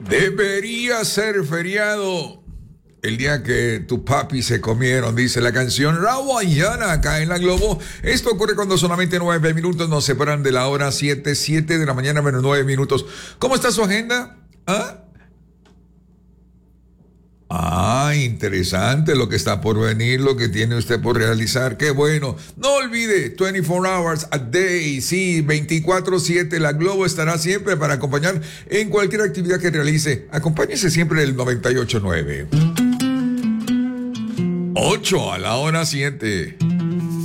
Debería ser feriado el día que tu papi se comieron, dice la canción Rawayana acá en la Globo. Esto ocurre cuando solamente 9 minutos nos separan de la hora 7 de la mañana menos 9 minutos. ¿Cómo está su agenda? Interesante lo que está por venir, lo que tiene usted por realizar. Qué bueno. No olvide, 24 hours a day. Sí, 24/7. La Globo estará siempre para acompañar en cualquier actividad que realice. Acompáñese siempre el 98.9. 8 a la hora 7.